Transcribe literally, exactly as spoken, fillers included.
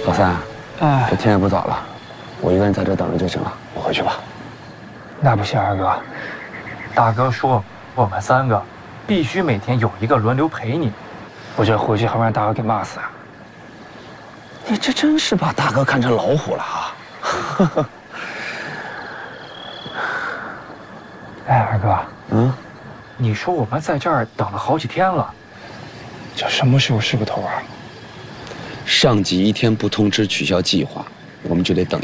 老三， 哎， 这天也不早了，我一个人在这等着就行了，我回去吧。 那不行，二哥。大哥说，我们三个必须每天有一个轮流陪你。我这回去还不让大哥给骂死啊！ 你这真是把大哥看成老虎了啊！ 哎，二哥， 嗯， 你说我们在这儿等了好几天了，这什么时候是个头啊？ 上级一天不通知取消计划，我们就得等